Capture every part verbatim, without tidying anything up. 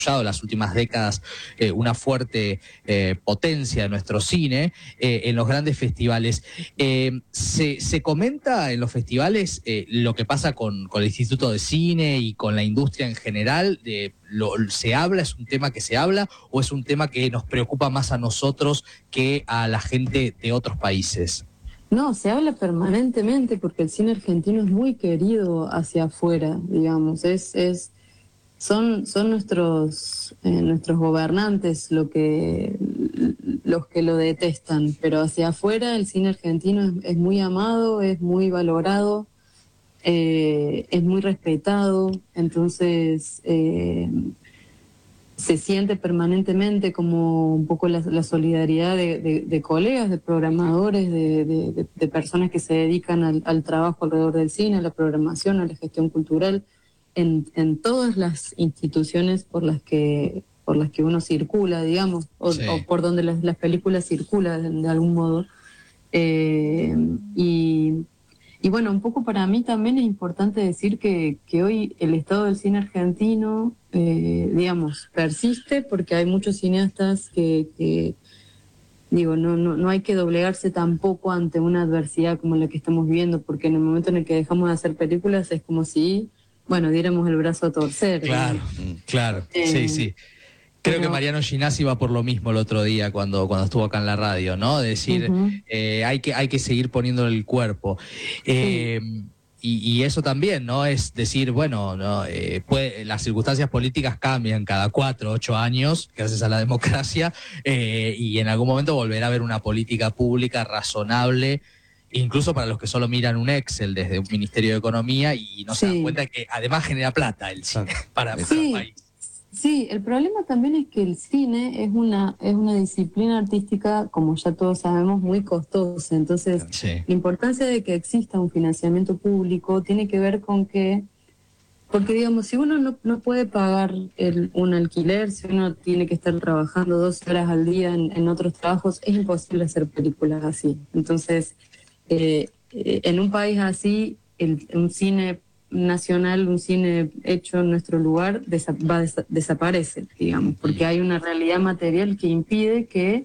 las últimas décadas eh, una fuerte eh, potencia de nuestro cine eh, en los grandes festivales. Eh, se, ¿Se comenta en los festivales eh, lo que pasa con, con el Instituto de Cine y con la industria en general? De, lo, ¿Se habla? ¿Es un tema que se habla? ¿O es un tema que nos preocupa más a nosotros que a la gente de otros países? No, se habla permanentemente porque el cine argentino es muy querido hacia afuera, digamos. Es... es Son, son nuestros, eh, nuestros gobernantes lo que, los que lo detestan, pero hacia afuera el cine argentino es, es muy amado, es muy valorado, eh, es muy respetado, entonces eh, se siente permanentemente como un poco la, la solidaridad de, de, de colegas, de programadores, de, de, de personas que se dedican al, al trabajo alrededor del cine, a la programación, a la gestión cultural. En, en todas las instituciones por las que por las que uno circula, digamos, o, sí. o por donde las, las películas circulan de, de algún modo. Eh, y, y bueno, un poco para mí también es importante decir que, que hoy el estado del cine argentino, eh, digamos, persiste porque hay muchos cineastas que... que Digo, no, no, no hay que doblegarse tampoco ante una adversidad como la que estamos viviendo, porque en el momento en el que dejamos de hacer películas es como si, bueno, diéramos el brazo a torcer. Claro, ¿no? Claro, eh, sí, sí. Creo pero... que Mariano Ginás iba por lo mismo el otro día cuando, cuando estuvo acá en la radio, ¿no? De decir, uh-huh. eh, hay que, hay que seguir poniéndole el cuerpo. Eh, sí. Y, y eso también, ¿no? Es decir, bueno, no, eh, puede, las circunstancias políticas cambian cada cuatro, ocho años, gracias a la democracia, eh, y en algún momento volverá a haber una política pública razonable, incluso para los que solo miran un Excel desde un Ministerio de Economía y no se sí. dan cuenta que además genera plata el cine para, para sí. el país. Sí, el problema también es que el cine es una es una disciplina artística, como ya todos sabemos, muy costosa. Entonces, sí. la importancia de que exista un financiamiento público tiene que ver con que, porque digamos, si uno no, no puede pagar el, un alquiler, si uno tiene que estar trabajando dos horas al día en, en otros trabajos, es imposible hacer películas así. Entonces, eh, eh, en un país así, el, un cine nacional, un cine hecho en nuestro lugar desa- va a desa- desaparece, digamos, porque hay una realidad material que impide que,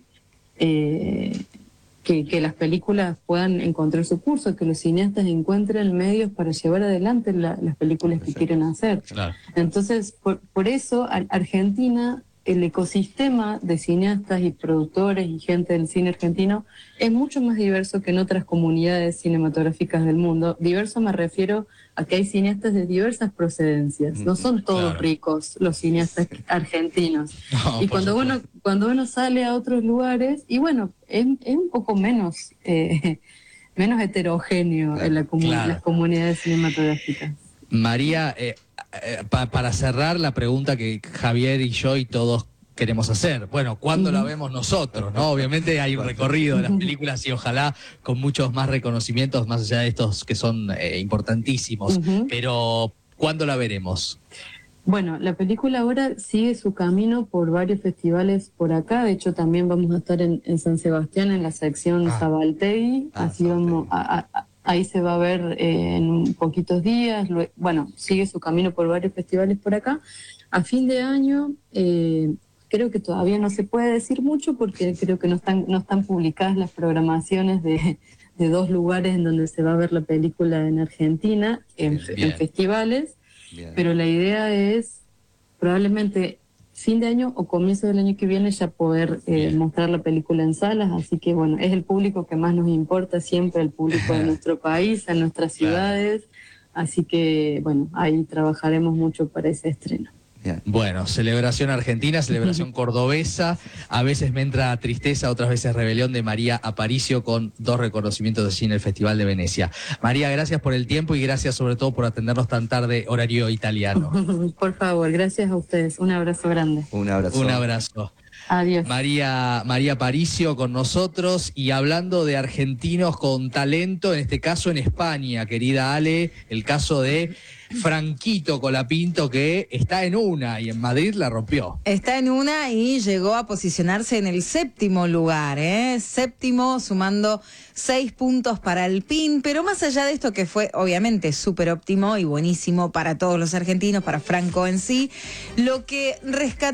eh, que, que las películas puedan encontrar su curso, que los cineastas encuentren medios para llevar adelante la, las películas que quieren hacer. Claro. Entonces, por, por eso, a, Argentina, el ecosistema de cineastas y productores y gente del cine argentino es mucho más diverso que en otras comunidades cinematográficas del mundo. Diverso me refiero a que hay cineastas de diversas procedencias. No son todos claro. ricos los cineastas argentinos. No, y cuando uno, cuando uno sale a otros lugares, y bueno, es, es un poco menos, eh, menos heterogéneo claro. en la comu- claro. las comunidades cinematográficas. María, eh, eh, pa- para cerrar la pregunta que Javier y yo y todos queremos hacer. Bueno, ¿cuándo uh-huh. la vemos nosotros? ¿No? Obviamente hay un recorrido de las películas y ojalá con muchos más reconocimientos, más allá de estos que son eh, importantísimos. Uh-huh. Pero, ¿cuándo la veremos? Bueno, la película ahora sigue su camino por varios festivales por acá. De hecho, también vamos a estar en, en San Sebastián, en la sección ah. Sabaltegui. Ah, Así Sabaltegui. vamos a, a, ahí se va a ver eh, en poquitos días. Luego, bueno, sigue su camino por varios festivales por acá. A fin de año... Eh, Creo que todavía no se puede decir mucho porque creo que no están, no están publicadas las programaciones de, de dos lugares en donde se va a ver la película en Argentina, en, en festivales, Bien. Pero la idea es probablemente fin de año o comienzo del año que viene ya poder eh, mostrar la película en salas, así que bueno, es el público que más nos importa siempre, el público de nuestro país, en nuestras ciudades, claro. Así que bueno, ahí trabajaremos mucho para ese estreno. Bueno, celebración argentina, celebración cordobesa, a veces me entra tristeza, otras veces rebelión de María Aparicio con dos reconocimientos de cine en el Festival de Venecia. María, gracias por el tiempo y gracias sobre todo por atendernos tan tarde, horario italiano. Por favor, gracias a ustedes, un abrazo grande. Un abrazo. Un abrazo. Adiós. María, María Paricio con nosotros y hablando de argentinos con talento, en este caso en España, querida Ale, el caso de Franquito Colapinto, que está en una y en Madrid la rompió. Está en una y llegó a posicionarse en el séptimo lugar, ¿eh? Séptimo, sumando seis puntos para el P I N, pero más allá de esto que fue obviamente súper óptimo y buenísimo para todos los argentinos, para Franco en sí, lo que rescató